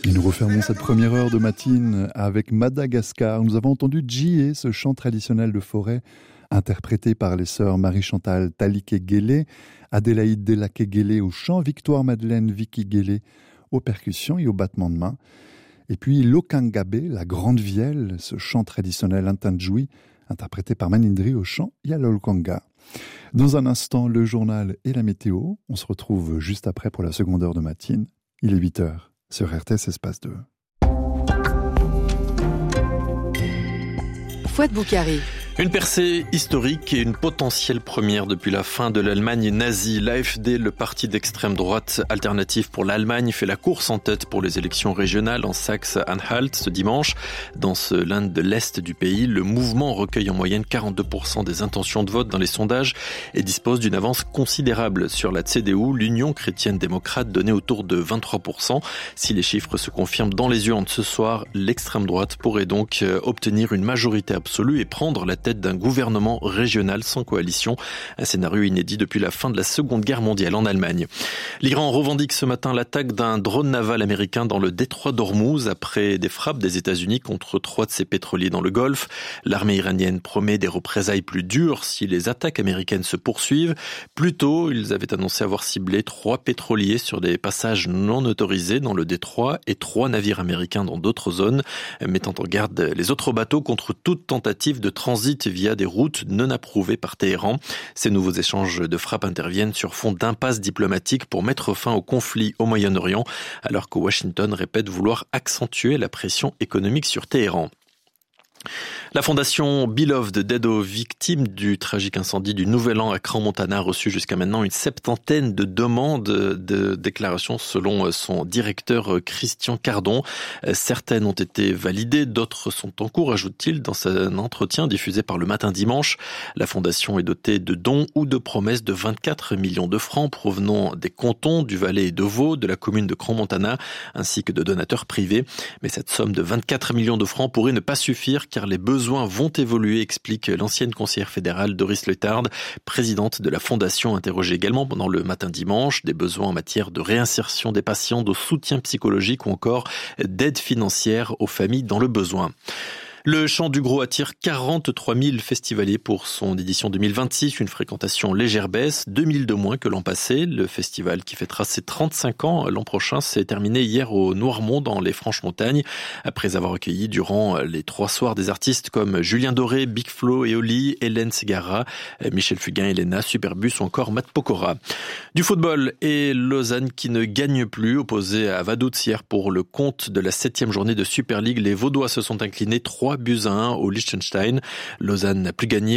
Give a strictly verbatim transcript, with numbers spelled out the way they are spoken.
Et nous refermons cette première heure de matinée avec Madagascar. Nous avons entendu Djie, ce chant traditionnel de forêt, interprété par les sœurs Marie-Chantal Talike-Guélé, Adélaïde Delaké-Guélé au chant, Victoire-Madeleine Vicky-Guélé aux percussions et aux battements de main. Et puis Lokangabé, la grande vielle, ce chant traditionnel Intandjoui, interprété par Manindri au chant Yalolkanga. Dans un instant, le journal et la météo. On se retrouve juste après pour la seconde heure de matinée. Il est huit heures sur R T S Espace deux. Fouad Boukari. Une percée historique et une potentielle première depuis la fin de l'Allemagne nazie. L'A F D, le parti d'extrême droite alternatif pour l'Allemagne, fait la course en tête pour les élections régionales en Saxe-Anhalt ce dimanche. Dans ce Land de l'Est du pays, le mouvement recueille en moyenne quarante-deux pour cent des intentions de vote dans les sondages et dispose d'une avance considérable sur la C D U, l'Union chrétienne-démocrate, donnée autour de vingt-trois pour cent. Si les chiffres se confirment dans les urnes ce soir, l'extrême droite pourrait donc obtenir une majorité absolue et prendre la tête d'un gouvernement régional sans coalition. Un scénario inédit depuis la fin de la Seconde Guerre mondiale en Allemagne. L'Iran revendique ce matin l'attaque d'un drone naval américain dans le détroit d'Ormuz après des frappes des États-Unis contre trois de ses pétroliers dans le Golfe. L'armée iranienne promet des représailles plus dures si les attaques américaines se poursuivent. Plus tôt, ils avaient annoncé avoir ciblé trois pétroliers sur des passages non autorisés dans le détroit et trois navires américains dans d'autres zones, mettant en garde les autres bateaux contre toute tentative de transit via des routes non approuvées par Téhéran. Ces nouveaux échanges de frappes interviennent sur fond d'impasse diplomatique pour mettre fin au conflit au Moyen-Orient, alors que Washington répète vouloir accentuer la pression économique sur Téhéran. La fondation Beloved d'aide aux victimes du tragique incendie du Nouvel An à Crans-Montana a reçu jusqu'à maintenant une septantaine de demandes de déclaration selon son directeur Christian Cardon. Certaines ont été validées, d'autres sont en cours, ajoute-t-il dans un entretien diffusé par Le Matin dimanche. La fondation est dotée de dons ou de promesses de vingt-quatre millions de francs provenant des cantons du Valais et de Vaud, de la commune de Crans-Montana, ainsi que de donateurs privés. Mais cette somme de vingt-quatre millions de francs pourrait ne pas suffire car les besoins vont évoluer, explique l'ancienne conseillère fédérale Doris Letard, présidente de la fondation, interrogée également pendant Le Matin dimanche, des besoins en matière de réinsertion des patients, de soutien psychologique ou encore d'aide financière aux familles dans le besoin. Le Chant du Gros attire quarante-trois mille festivaliers pour son édition deux mille vingt-six, une fréquentation légère baisse, deux mille de moins que l'an passé. Le festival qui fêtera ses trente-cinq ans l'an prochain s'est terminé hier au Noirmont dans les Franches-Montagnes, après avoir accueilli durant les trois soirs des artistes comme Julien Doré, Big Flo et Oli, Hélène Ségara, Michel Fugain, Elena, Superbus ou encore Matt Pokora. Du football et Lausanne qui ne gagne plus, opposé à Vaduz hier pour le compte de la septième journée de Super League. Les Vaudois se sont inclinés trois buts à un au Liechtenstein. Lausanne n'a plus gagné